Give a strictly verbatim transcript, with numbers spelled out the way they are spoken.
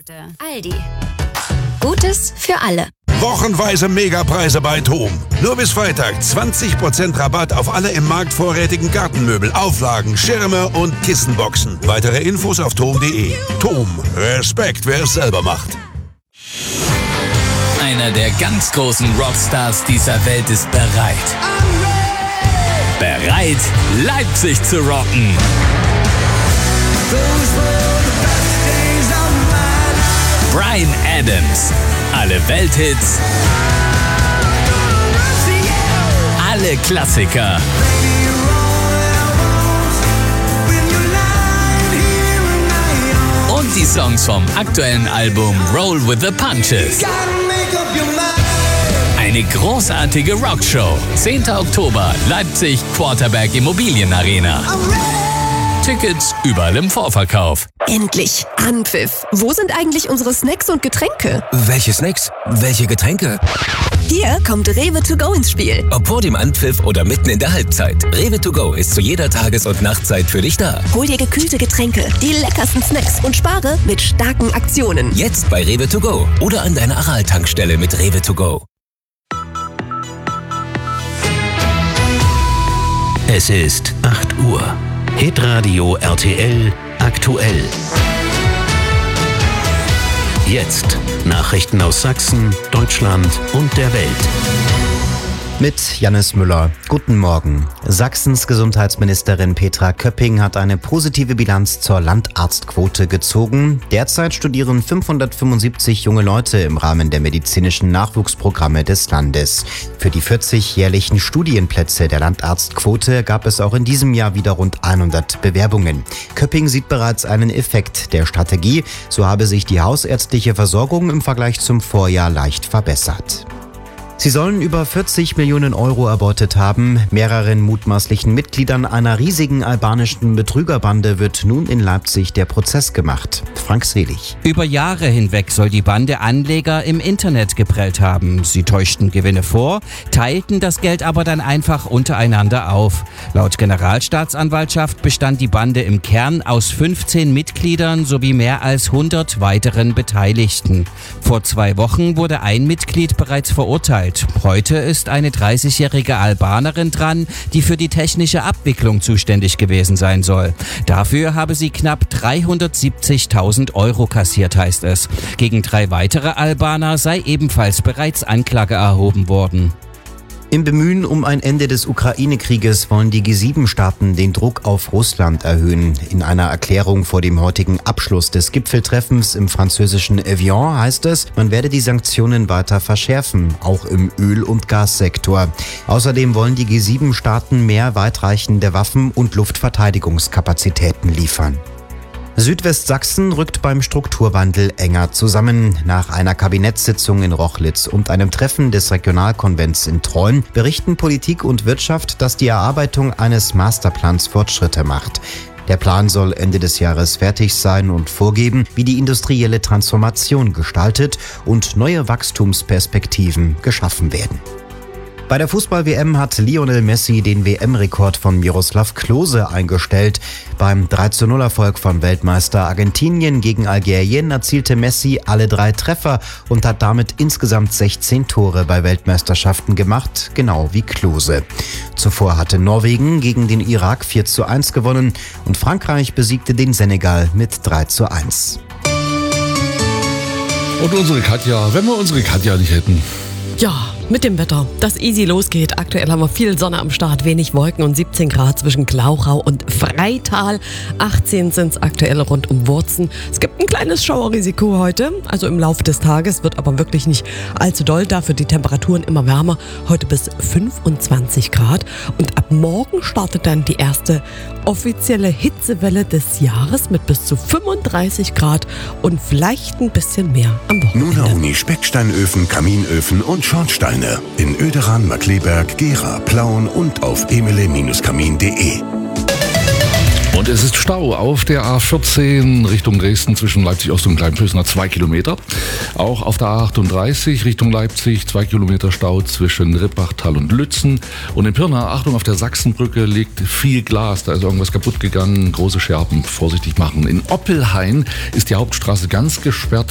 Aldi. Gutes für alle. Wochenweise Megapreise bei TOM. Nur bis Freitag zwanzig Prozent Rabatt auf alle im Markt vorrätigen Gartenmöbel, Auflagen, Schirme und Kissenboxen. Weitere Infos auf tom punkt de. TOM. Respekt, wer es selber macht. Einer der ganz großen Rockstars dieser Welt ist bereit. Bereit, Leipzig zu rocken. Bryan Adams. Alle Welthits. Alle Klassiker. Und die Songs vom aktuellen Album Roll with the Punches. Eine großartige Rockshow. zehnter Oktober, Leipzig, Quarterberg Immobilienarena. Tickets überall im Vorverkauf. Endlich Anpfiff. Wo sind eigentlich unsere Snacks und Getränke? Welche Snacks? Welche Getränke? Hier kommt Rewe to go ins Spiel. Ob vor dem Anpfiff oder mitten in der Halbzeit. Rewe to go ist zu jeder Tages- und Nachtzeit für dich da. Hol dir gekühlte Getränke, die leckersten Snacks und spare mit starken Aktionen. Jetzt bei Rewe to go oder an deiner Aral-Tankstelle mit Rewe to go. Es ist acht Uhr. Hitradio R T L aktuell. Jetzt Nachrichten aus Sachsen, Deutschland und der Welt. Mit Jannis Müller. Guten Morgen. Sachsens Gesundheitsministerin Petra Köpping hat eine positive Bilanz zur Landarztquote gezogen. Derzeit studieren fünfhundertfünfundsiebzig junge Leute im Rahmen der medizinischen Nachwuchsprogramme des Landes. Für die vierzig jährlichen Studienplätze der Landarztquote gab es auch in diesem Jahr wieder rund hundert Bewerbungen. Köpping sieht bereits einen Effekt der Strategie. So habe sich die hausärztliche Versorgung im Vergleich zum Vorjahr leicht verbessert. Sie sollen über vierzig Millionen Euro erbeutet haben. Mehreren mutmaßlichen Mitgliedern einer riesigen albanischen Betrügerbande wird nun in Leipzig der Prozess gemacht. Frank Selig. Über Jahre hinweg soll die Bande Anleger im Internet geprellt haben. Sie täuschten Gewinne vor, teilten das Geld aber dann einfach untereinander auf. Laut Generalstaatsanwaltschaft bestand die Bande im Kern aus fünfzehn Mitgliedern sowie mehr als hundert weiteren Beteiligten. Vor zwei Wochen wurde ein Mitglied bereits verurteilt. Heute ist eine dreißigjährige Albanerin dran, die für die technische Abwicklung zuständig gewesen sein soll. Dafür habe sie knapp dreihundertsiebzigtausend Euro kassiert, heißt es. Gegen drei weitere Albaner sei ebenfalls bereits Anklage erhoben worden. Im Bemühen um ein Ende des Ukraine-Krieges wollen die G sieben Staaten den Druck auf Russland erhöhen. In einer Erklärung vor dem heutigen Abschluss des Gipfeltreffens im französischen Evian heißt es, man werde die Sanktionen weiter verschärfen, auch im Öl- und Gassektor. Außerdem wollen die G sieben Staaten mehr weitreichende Waffen und Luftverteidigungskapazitäten liefern. Südwestsachsen rückt beim Strukturwandel enger zusammen. Nach einer Kabinettssitzung in Rochlitz und einem Treffen des Regionalkonvents in Treuen berichten Politik und Wirtschaft, dass die Erarbeitung eines Masterplans Fortschritte macht. Der Plan soll Ende des Jahres fertig sein und vorgeben, wie die industrielle Transformation gestaltet und neue Wachstumsperspektiven geschaffen werden. Bei der Fußball-W M hat Lionel Messi den W M-Rekord von Miroslav Klose eingestellt. Beim drei zu null Erfolg von Weltmeister Argentinien gegen Algerien erzielte Messi alle drei Treffer und hat damit insgesamt sechzehn Tore bei Weltmeisterschaften gemacht, genau wie Klose. Zuvor hatte Norwegen gegen den Irak vier zu eins gewonnen und Frankreich besiegte den Senegal mit drei zu eins. Und unsere Katja, wenn wir unsere Katja nicht hätten. Ja, mit dem Wetter, das easy losgeht. Aktuell haben wir viel Sonne am Start, wenig Wolken und siebzehn Grad zwischen Glauchau und Freital. achtzehn sind es aktuell rund um Wurzen. Es gibt ein kleines Schauerrisiko heute, also im Laufe des Tages, wird aber wirklich nicht allzu doll. Dafür die Temperaturen immer wärmer, heute bis fünfundzwanzig Grad. Und ab morgen startet dann die erste offizielle Hitzewelle des Jahres mit bis zu fünfunddreißig Grad und vielleicht ein bisschen mehr am Wochenende. Nuna Uni Specksteinöfen, Kaminöfen und Schornsteine in Oederan, Markleberg, Gera, Plauen und auf emele Kamin punkt de. Und es ist Stau auf der A vierzehn Richtung Dresden zwischen Leipzig Ost und Kleinpösner, zwei Kilometer. Auch auf der A achtunddreißig Richtung Leipzig, zwei Kilometer Stau zwischen Rippachtal und Lützen. Und in Pirna, Achtung, auf der Sachsenbrücke liegt viel Glas, da ist irgendwas kaputt gegangen, große Scherben, vorsichtig machen. In Oppelhain ist die Hauptstraße ganz gesperrt